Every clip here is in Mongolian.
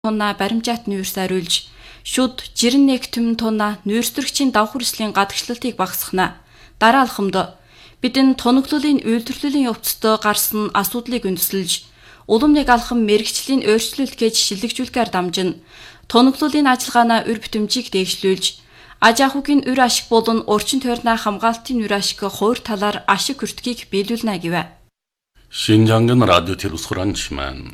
тонна баримжаат нүүрс ариулж, шүд 91 түмэн тонна нүүрсдөрөгчийн давхар эслийн гадагшлалтыг багасгана. Дараа алхамд бидэн тоноглолын үйлдвэрлэлийн явцад гарсан асуудлыг үндэслэж, улам нэг алхам мэрэгчлийн өөрчлөлт гэж шилэгжүүлэхээр дамжин, тоноглолын ажиллагаанаа үр бүтэмжийг дэвшлүүлж, аж ахуйн үр ашиг болон орчин тойрны хамгаалтын үр ашиг хоёр талаар ашиг хүртгийг биелүүлнэ гэв. Шинжангийн радио телевизхоранчман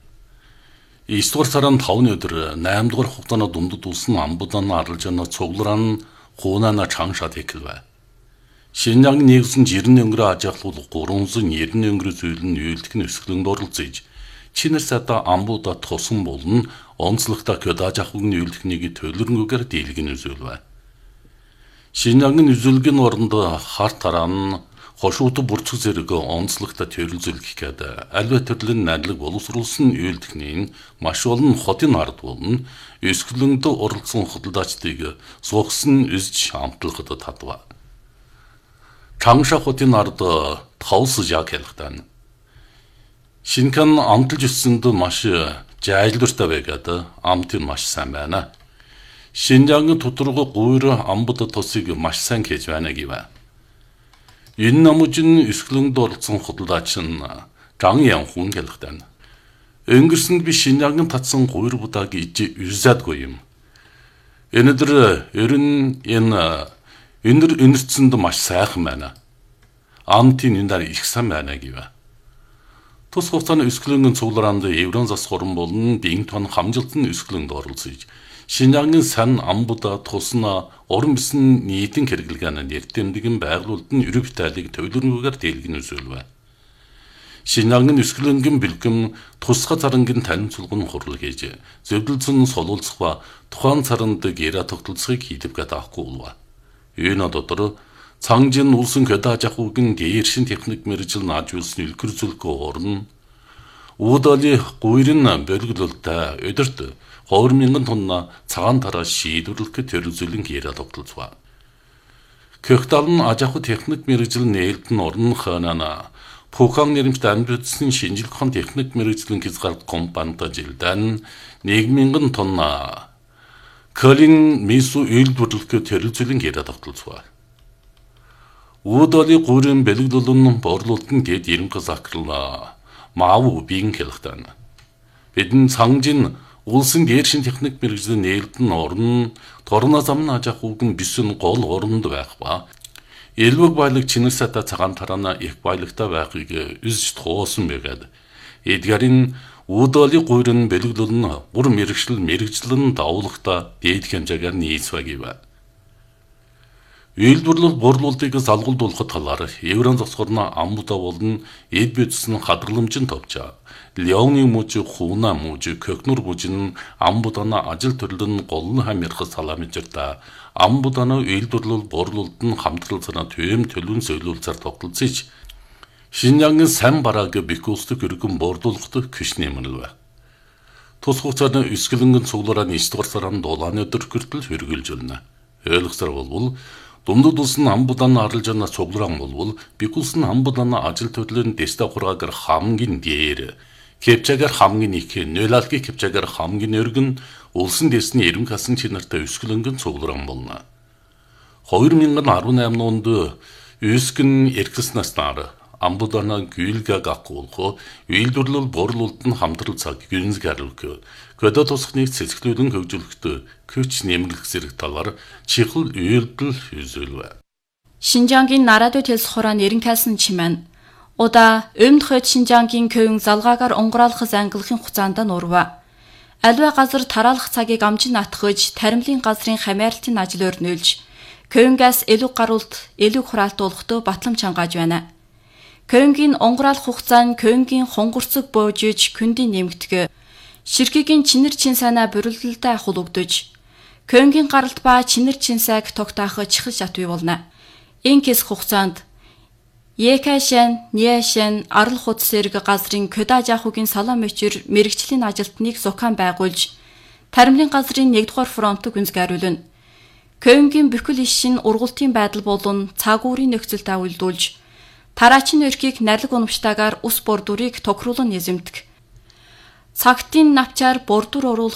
9 дугаар сарын 5-ны өдөр 8 дугаар хугацааны дундад улсын амбудан арилжааны цугларан хуунана чангшаад эхэлвэ. Шинжангийн нэгсэн жирэн өнгөрөө аж ахуйлах 390 өнгөрөө зүйлэн үйлдэх өсгөлөнд оролцож, чинэр сада амбуда тусан болон онцлогтой көд аж ахуйн үйлдэхнийг төлөрнгөөр дийлгэн үзүүлвэ. Шинжангийн үзүүлгийн оронд хар таран хошууты бүрцэг зэрэг онцлогтой төрөлзөлгөх гэдэг альва төрлийн надлаг боловсруулсан үйлдэхний маш олон хотын ард болон өсгөлөнд оролцсон хөдөлгөөчдийг суугсан үзж амтлахад татва. Чангша хотын ард тавс яг хэлэхтэн. Шинхэн амталж өссөнд маш жайлдвартай байгаад амтын маш сайн байна. Шинжангийн тоторго гуйр амбуд тосыг маш сайн хийж байна гэвэ. Энэ намжин өсгөлөнд оролцсон хөдөлгөөч нь Жан Янхун хэлэхтэн. Өнгөрсөнд би Шинжангийн татсан гуйр будааг иж үзээдгүй юм. Өнөөдөр ерөн энэ өнөрцөнд маш сайхан байна. Амтын энэ их сайн байна гэвэ. Тус хугацааны өсгөлөгийн цуглараанд еврон зас хорон болон бинг тон хамжилтын өсгөлөнд оролцож, Шинжангийн сан амбуда тусна орон бисэн нийтийн хэрэглэгээний нэртэмдэгэн байгуулалт нь өрөв тайлыг төлөвлөгөөр дийлгэн үзүүлвэ. Шинжангийн өсгөлөнгийн бэлгэм тусгай царангийн танимцуулгын хурал хийж, зөвлөлцөн солуулцах ба тухайн царанд гэрэ тогтолцохыг хийдэггээд авахгүй болов. Энэ дотор цангжин улсын көд аж ахуйн дээршин техник мэргэжил нааж үлсэн илгэр зүлхөө орно. Уудали гуйрын бөлгөлөлтөд өдөрт 2,000 тонна цагаан тараа шийдвэрлэх төрөлзөлийн гэрэ тогтолцва. Көхталн аж ахуй техник мэргэжил нээлтэн орон ханана Пукан нэрмжтэй амжилтсан шинжилгээний техник мэргэжлийн хязгаарт компанитай жилдэн 1,000 тонна Колин мису үйлдвэрлэх төрөлзөлийн гэрэ тогтолцва. Уудали гуйрын бэлгэлүүлэн борлуулалтын дэд ирэмх захирлаа Маав бин хэлэхтэн. Бидэн цангжин улсын дээршин техник мэргэжлийн нээлтэн орн торно замны аж ахуйн бисэн гол оронд байх ба элвэг баялаг чинэр сата цагаан тараана их баялагтай байхыг үзж туусан байгаад эдгарын уудали гуйрын бэлгэлүүлэн гур мэргэжлэн давуулахта дээд хэмжээгээр нийцвэ гэв. Үйлдвэрлэл борлуулалтыг залгуулдуулахад талаар еврон зогсгорно амбуда болон эд бидсэн хадгаламжин товчаа. Леоны мужи хуна мужи көкнүр мужин амбудана ажил төрлөн голн хамирхас саламжирта амбудана үйлдвэрлэл борлуулалт нь хамтралцана төм төлөвн сөйлүүлцээр тогтолцож Шинжангийн сан барааг бикүүлсдэг өргөн борлуулахад күш нэмэрлэв. Тус хугацааны өсгөлөнгөн цуглараа 9 дугаар сарын дулааны өдөр хүртэл хэрэгжилж байна. Ойлгосоор болвол дундад улсын амбудан арилжааны цугларан болвол бикүүлсэн амбудан ажил төрлөлийн дэстэ хураагаар хамгийн дээр кепчагаар хамгийн их нөлалгийн кепчагаар хамгийн өргөн улсын дэсний эренх хасан чинартай өсгөлөнгөн цугларан болно. 2018 онд өсгөн эргэснээс нар амбудана гүйлгэг акуулхо үйлдвэрлэл борлуулалт нь хамтрал цаг гүнз гаралг көдө тусахныг цэцгэлүүлэн хөгжүүлэхдээ көч нэмэлт зэрэг талаар чихэл үйлдэл үзүүлвэ. Шинжангийн радио телевизхорон эренхайсан чимэн Ода өмдөхөд Шинжангийн кöyн залгаагаар онгораалхас ангилахын хугацаанд нурва. Аливаа газар тараалах цагийг амжин атгаж, таримлын газрын хамаарлтын ажил өрнүүлж, кöyнгээс илүү гаруулт, илүү хураалтуулахдаа батламж хангааж байна. Кöyнгийн онгораалх хугацаа нь кöyнгийн хонгорцог боожиж, күндийн нэмэгдэх, ширхгийн чинэр чин санаа бүрэлдэлтэй хулугдож, кöyнгийн гаралт ба чинэр чин сайг тогтоох чихэл шатвий болно. Энэ хэсэг хугацаанд Екашэн, Няшэн, арал хуудас зэрэг газрын көдаж ахуйн салам мөчөр мэрэгчлийн ажилтныг зохион байгуулж, таримлын газрын 1-р фронтог үнсгааруулна. Кöyнгийн бүхэл иш шин ургалтын байдал болон цагуурийн нөхцөлд авилдуулж, тараачин өрхийг нарлаг унамштайгаар ус бордурыг тохируулан эзэмдэг. Цагтын навчаар бордор оруулах